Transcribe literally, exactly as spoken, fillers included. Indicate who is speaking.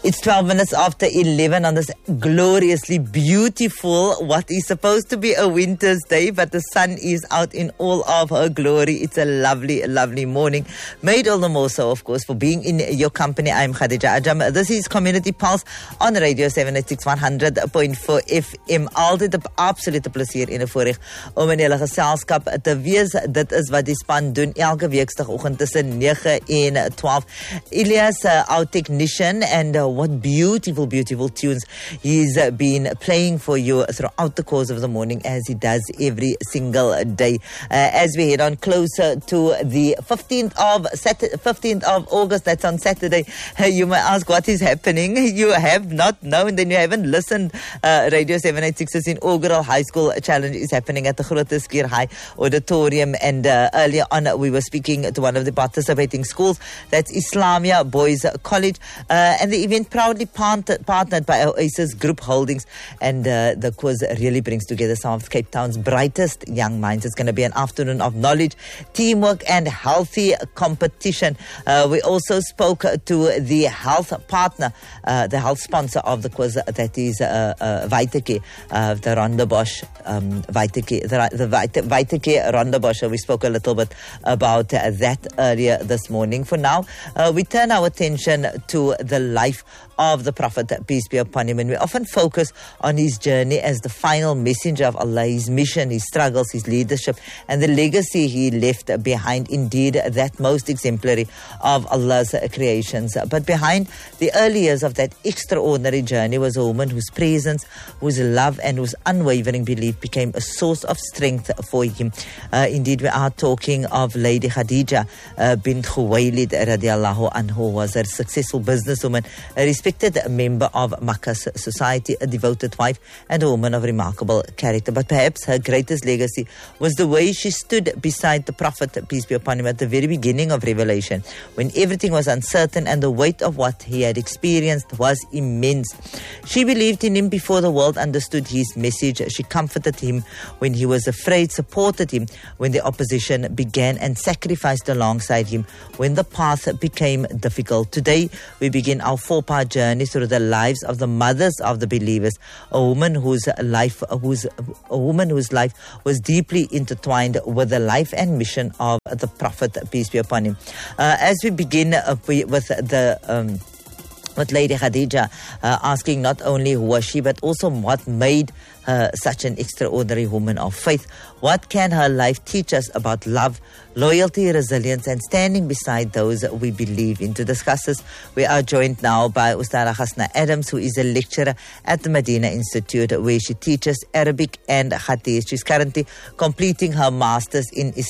Speaker 1: It's twelve minutes after eleven on this gloriously beautiful, what is supposed to be a winter's day, but the sun is out in all of her glory. It's a lovely, lovely morning. Made all the more so, of course, for being in your company. I'm Khadija Ajam. This is Community Pulse on Radio seven eighty-six one hundred point four F M. Altyd 'n absolute plesier en 'n voorreg om in julle geselskap te wees. Dit is wat die span doen elke weeksdagoggend tussen nine en twelve. Elias, uh, our technician, and uh, what beautiful, beautiful tunes he's uh, been playing for you throughout the course of the morning, as he does every single day. Uh, as we head on closer to the fifteenth of Sat- fifteenth of August, that's on Saturday, uh, you may ask what is happening. You have not known, then you haven't listened. Uh, Radio seven eighty-six's inaugural high school challenge is happening at the Groote Schuur High Auditorium, and uh, earlier on we were speaking to one of the participating schools, that's Islamia Boys College, uh, and the event proudly partnered, partnered by Oasis Group Holdings, and uh, the quiz really brings together some of Cape Town's brightest young minds. It's going to be an afternoon of knowledge, teamwork and healthy competition. Uh, we also spoke to the health partner, uh, the health sponsor of the quiz, that is uh, uh, Vitacare, uh, the Rondebosch um, Vitacare, the, the Vitacare Rondebosch. We spoke a little bit about uh, that earlier this morning. For now, uh, we turn our attention to the life of the Prophet, peace be upon him, and we often focus on his journey as the final messenger of Allah, his mission, his struggles, his leadership, and the legacy he left behind, indeed that most exemplary of Allah's creations. But behind the early years of that extraordinary journey was a woman whose presence, whose love and whose unwavering belief became a source of strength for him. Uh, indeed, we are talking of Lady Khadija uh, bint Khuwaylid radiallahu anhu, who was a successful businesswoman, a respected member of Makkah's society, a devoted wife, and a woman of remarkable character. But perhaps her greatest legacy was the way she stood beside the Prophet, peace be upon him, at the very beginning of Revelation, when everything was uncertain and the weight of what he had experienced was immense. She believed in him before the world understood his message. She comforted him when he was afraid, supported him when the opposition began, and sacrificed alongside him when the path became difficult. Today, we begin our four-part journey through the lives of the mothers of the believers, a woman whose life, whose a woman whose life was deeply intertwined with the life and mission of the Prophet, peace be upon him. Uh, as we begin uh, with the um, with Lady Khadija, uh, asking not only who was she, but also what made her such an extraordinary woman of faith. What can her life teach us about love, loyalty, resilience, and standing beside those we believe in? To discuss this, we are joined now by Ustara Hasna Adams, who is a lecturer at the Medina Institute, where she teaches Arabic and Hadith. She's currently completing her master's in Islamic